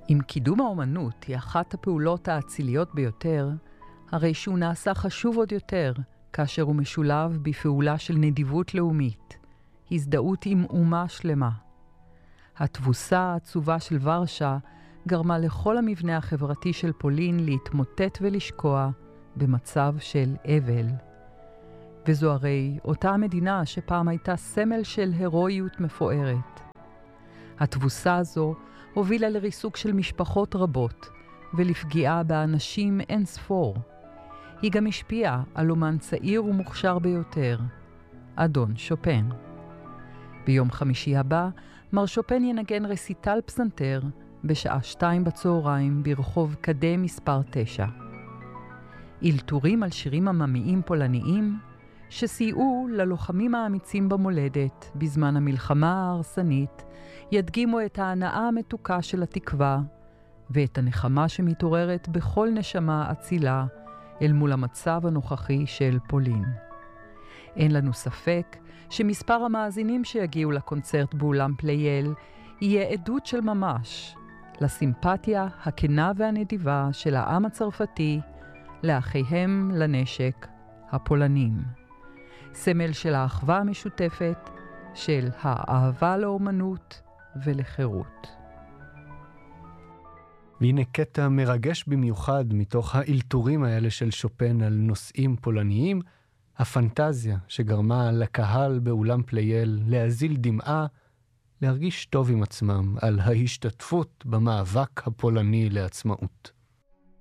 אם קידום האומנות היא אחת הפעולות האציליות ביותר, הרי שהוא נעשה חשוב עוד יותר, כאשר הוא משולב בפעולה של נדיבות לאומית, הזדהות עם אומה שלמה. התבוסה העצובה של ורשה גרמה לכל המבנה החברתי של פולין להתמוטט ולשקוע במצב של אבל. וזו הרי אותה המדינה שפעם הייתה סמל של הרואיות מפוארת. התבוסה הזו הובילה לריסוק של משפחות רבות ולפגיעה באנשים אין ספור. היא גם השפיעה על אומן צעיר ומוכשר ביותר, אדון שופן. ביום חמישי הבא, מר שופן ינגן רסיטל פסנתר בשעה 2 בצהריים ברחוב קדה מספר 9. אילתורים על שירים עממיים פולניים שסייעו ללוחמים האמיצים במולדת בזמן המלחמה ההרסנית, ידגימו את ההנאה המתוקה של התקווה ואת הנחמה שמתעוררת בכל נשמה אצילה אל מול המצב הנוכחי של פולין. אין לנו ספק שמספר המאזינים שיגיעו לקונצרט באולם פלייל יהיה עדות של ממש לסימפתיה הכנה והנדיבה של העם הצרפתי לאחיהם לנשק הפולנים. סמל של האחווה המשותפת, של האהבה לאומנות ולחירות. והנה קטע מרגש במיוחד מתוך האילתורים האלה של שופן על נושאים פולניים, הפנטזיה שגרמה לקהל באולם פלייל להזיל דמעה, להרגיש טוב עם עצמם על ההשתתפות במאבק הפולני לעצמאות.